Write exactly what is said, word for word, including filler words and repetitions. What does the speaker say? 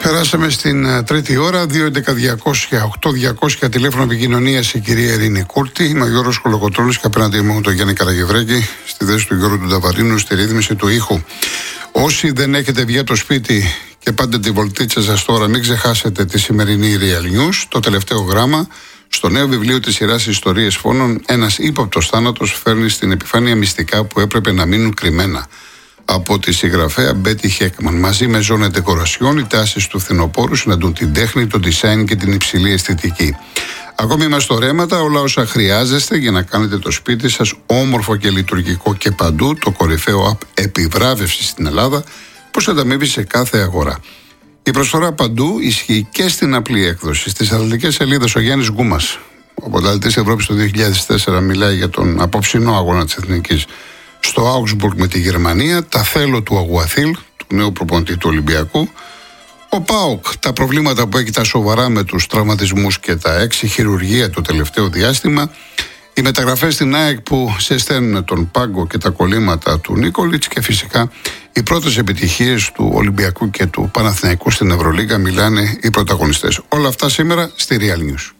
Περάσαμε στην τρίτη ώρα, δύο έντεκα διακόσια οκτώ διακόσια τηλέφωνο επικοινωνίας η κυρία Ειρήνη Κούρτη. Είμαι ο Γιώργος Κολοκοτρώνης και απέναντί μου τον Γιάννη Καραγευρέκη στη θέση του Γιώργου του Νταβαρίνου στη ρύθμιση του ήχου. Όσοι δεν έχετε βγει το σπίτι και πάτε τη βολτίτσα σας τώρα, μην ξεχάσετε τη σημερινή Real News, το τελευταίο γράμμα. Στο νέο βιβλίο της σειράς Ιστορίες Φόνων, ένας ύποπτος θάνατος φέρνει στην επιφάνεια μυστικά που έπρεπε να μείνουν κρυμμένα. Από τη συγγραφέα Μπέτι Χέκμαν, μαζί με ζώνε ντεκορασιών, οι τάσεις του φθινοπόρου συναντούν την τέχνη, το design και την υψηλή αισθητική. Ακόμη είμαστε στο ρέματα, όλα όσα χρειάζεστε για να κάνετε το σπίτι σας όμορφο και λειτουργικό και παντού, το κορυφαίο app επιβράβευση στην Ελλάδα, που ανταμείβει σε κάθε αγορά. Η προσφορά παντού ισχύει και στην απλή έκδοση. Στις αθλητικές σελίδες ο Γιάννης Γκούμας, ο πρωταθλητής Ευρώπης το δύο χιλιάδες τέσσερα, μιλάει για τον απόψινό αγώνα της Εθνικής στο Augsburg με τη Γερμανία, τα θέλω του Αγουαθίλ, του νέου προπονητή του Ολυμπιακού. Ο ΠΑΟΚ, τα προβλήματα που έχει τα σοβαρά με τους τραυματισμούς και τα έξι χειρουργία το τελευταίο διάστημα. Οι μεταγραφές στην ΑΕΚ που σε στέλνουν τον πάγκο και τα κολλήματα του Νίκολιτς και φυσικά οι πρώτες επιτυχίες του Ολυμπιακού και του Παναθηναϊκού στην Ευρωλίγκα, μιλάνε οι πρωταγωνιστές. Όλα αυτά σήμερα στη Real News.